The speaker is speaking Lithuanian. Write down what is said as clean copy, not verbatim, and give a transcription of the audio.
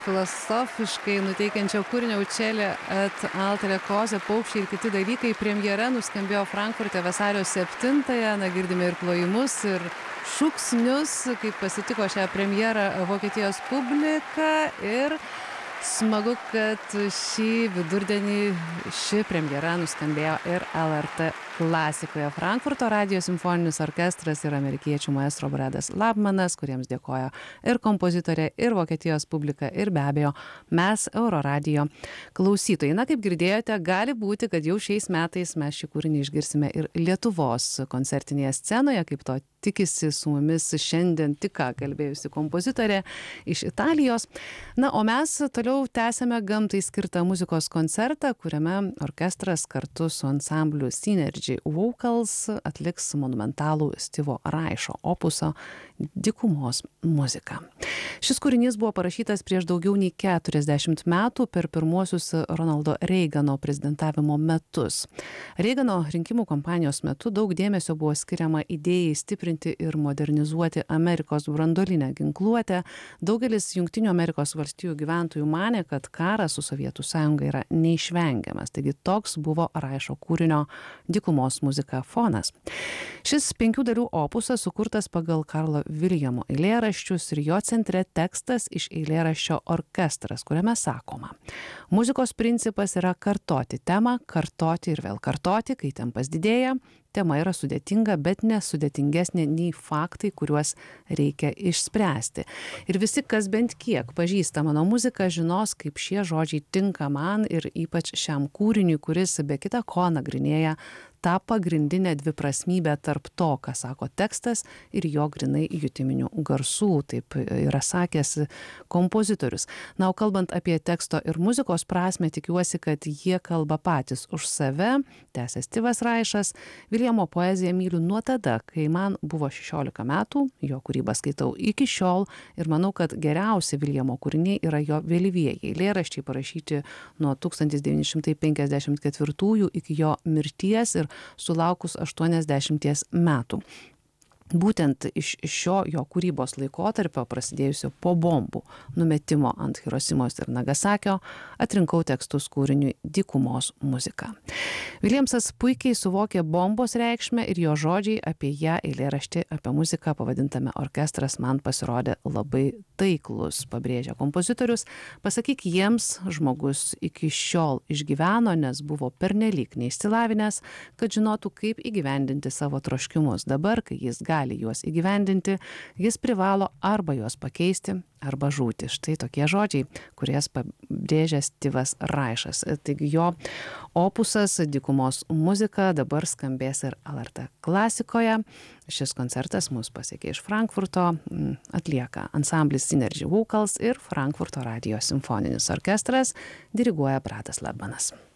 Filosofiškai nuteikiančio kūrinio Učelė et altere koze paukščiai ir kiti dalykai premjera nuskambėjo Frankfurte vasario 7-ąją. Na, girdime ir plojimus, ir šūksnius, kaip pasitiko šią premjerą Vokietijos publika. Ir smagu, kad šį vidurdienį ši premjera nuskambėjo ir LRT klasikoje. Frankfurto radijo simfoninis orkestras ir amerikiečių maestro Bradas Labmanas, kuriems dėkoja ir kompozitorė, ir Vokietijos publika, ir be abejo mes Euroradijo klausytojai. Na, kaip girdėjote, gali būti, kad jau šiais metais mes šį kūrinį išgirsime ir Lietuvos koncertinėje scenoje, kaip to tikisi su mumis šiandien tik ką kalbėjusi kompozitorė iš Italijos. Na, o mes toliau tęsime gamtai skirtą muzikos koncertą, kuriame orkestras kartu su ansambliu Synergy Vocals atliks monumentalų Stivo Raišo opuso Dykumos muzika. Šis kūrinys buvo parašytas prieš daugiau nei 40 metų per pirmuosius Ronaldo Reigano prezidentavimo metus. Reigano rinkimų kampanijos metu daug dėmesio buvo skiriama idėjai stiprinti ir modernizuoti Amerikos branduolinę ginkluotę. Daugelis Jungtinių Amerikos valstijų gyventojų manė, kad karas su Sovietų sąjunga yra neišvengiamas. Taigi toks buvo Raišo kūrinio Dykumos muzika fonas. Šis 5 dalių opusas sukurtas pagal Karlo Viljamo eilėraščius ir jo centre tekstas iš eilėraščio Orkestras, kuriame sakoma: muzikos principas yra kartoti temą, kartoti ir vėl kartoti, kai tempas didėja. Tema yra sudėtinga, bet nesudėtingesnė nei faktai, kuriuos reikia išspręsti. Ir visi, kas bent kiek pažįsta mano muziką, žinos, kaip šie žodžiai tinka man ir ypač šiam kūriniui, kuris be kita ko nagrinėja tą pagrindinę dviprasmybę tarp to, ką sako tekstas, ir jo grinai jutiminių garsų, taip yra sakęs kompozitorius. Na, o kalbant apie teksto ir muzikos prasme, tikiuosi, kad jie kalba patys už save, tęsia Stivas Raišas. Viljamo poeziją myliu nuo tada, kai man buvo 16 metų, jo kūrybą skaitau iki šiol ir manau, kad geriausi Viljamo kūriniai yra jo vėlyvieji eilėraščiai parašyti nuo 1954 iki jo mirties ir sulaukus 80 metų. Būtent iš šio jo kūrybos laikotarpio, prasidėjusio po bombų numetimo ant Hirosimos ir Nagasakio, atrinkau tekstus kūriniui Dykumos muzika. Viljamsas puikiai suvokė bombos reikšmę ir jo žodžiai apie ją eilėraštį apie muziką pavadintame Orkestras man pasirodė labai taiklus, pabrėžia kompozitorius. Pasakyk jiems, žmogus iki šiol išgyveno, nes buvo pernelyg neišsilavinęs, kad žinotų, kaip įgyvendinti savo troškimus. Dabar, kai jis gali juos įgyvendinti, jis privalo arba juos pakeisti, arba žūti. Štai tokie žodžiai, kurias pabrėžia Stivas Raišas. Taigi jo opusas Dykumos muzika dabar skambės ir LRT klasikoje. Šis koncertas mus pasiekė iš Frankfurto, atlieka ansamblis Synergy Vocals ir Frankfurto radijo simfoninis orkestras, diriguoja Bradas Labmanas.